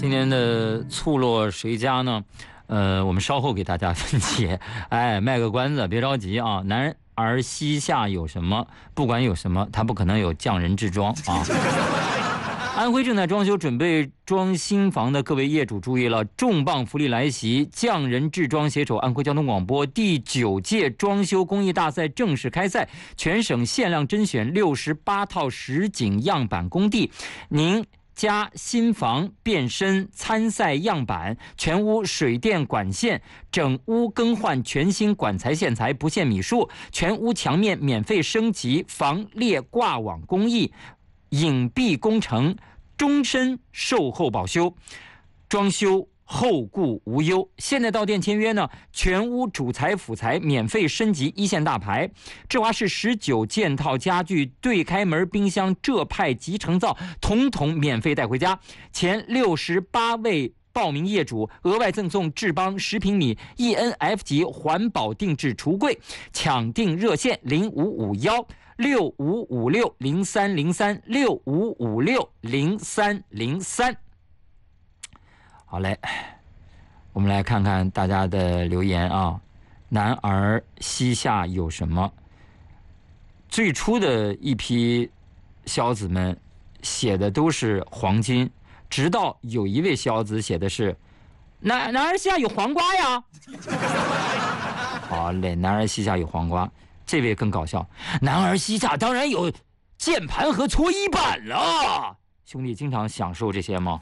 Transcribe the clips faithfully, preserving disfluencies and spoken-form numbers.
今天的醋落谁家呢？呃，我们稍后给大家分解。哎，卖个关子，别着急啊。男儿膝下有什么？不管有什么，他不可能有匠人制装啊。安徽正在装修准备装新房的各位业主注意了，重磅福利来袭！匠人制装携手安徽交通广播第九届装修工艺大赛正式开赛，全省限量甄选六十八套实景样板工地，您加新房变身参赛样板，全屋水电管线，整屋更换全新管材线材，不限米数，全屋墙面免费升级防裂挂网工艺，隐蔽工程，终身售后保修，装修后顾无忧。现在到店签约呢，全屋主材辅材免费升级一线大牌，智华市十九件套家具、对开门冰箱、浙派集成灶，统统免费带回家。前六十八位报名业主额外赠送智邦十平米 E N F 级环保定制橱柜，抢订热线零五五幺六五五六零三零三六五五六零三零三。好嘞，我们来看看大家的留言啊。男儿膝下有什么？最初的一批小子们写的都是黄金，直到有一位小子写的是男男儿膝下有黄瓜呀。好嘞，男儿膝下有黄瓜。这位更搞笑，男儿膝下当然有键盘和搓衣板了。兄弟经常享受这些吗？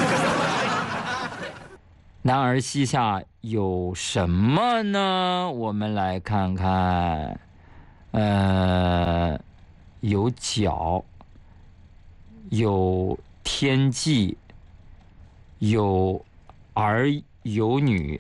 男儿膝下有什么呢？我们来看看，呃，有脚，有天际，有儿有女。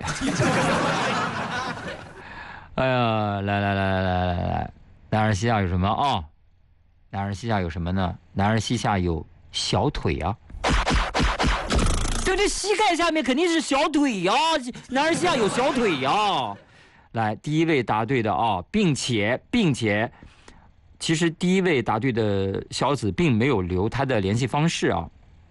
哎呀，来来来来来来来，男儿膝下有什么啊、哦？男儿膝下有什么呢？男儿膝下有小腿啊。对，这膝盖下面肯定是小腿呀、啊，男儿膝下有小腿呀、啊。来，第一位答对的啊，并且并且，其实第一位答对的小子并没有留他的联系方式啊。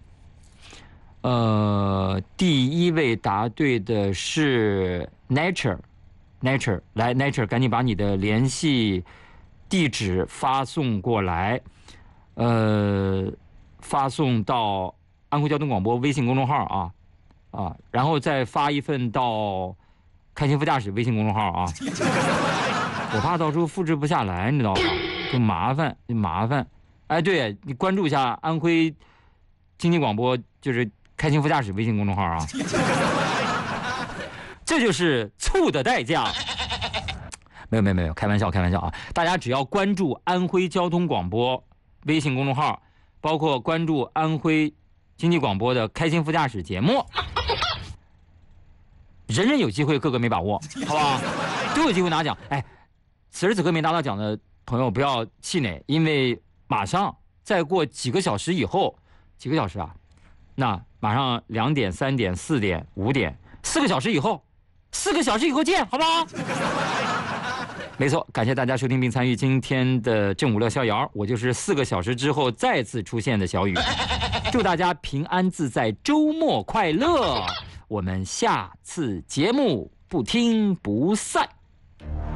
呃，第一位答对的是 Nature。Nature， 来 Nature， 赶紧把你的联系地址发送过来，呃，发送到安徽交通广播微信公众号啊啊，然后再发一份到开心副驾驶微信公众号啊。我怕到时候复制不下来，你知道吧？就麻烦，就麻烦。哎，对，你关注一下安徽经济广播，就是开心副驾驶微信公众号啊。这就是醋的代价。没有没有没有，开玩笑开玩笑啊！大家只要关注安徽交通广播微信公众号，包括关注安徽经济广播的开心副驾驶节目，人人有机会，个个没把握，好吧？都有机会拿奖。哎，此时此刻没拿到奖的朋友不要气馁，因为马上再过几个小时以后，几个小时啊，那马上两点、三点、四点、五点，四个小时以后。四个小时以后见，好不好？没错，感谢大家收听并参与今天的正午乐逍遥，我就是四个小时之后再次出现的小雨。祝大家平安自在，周末快乐！我们下次节目不听不散。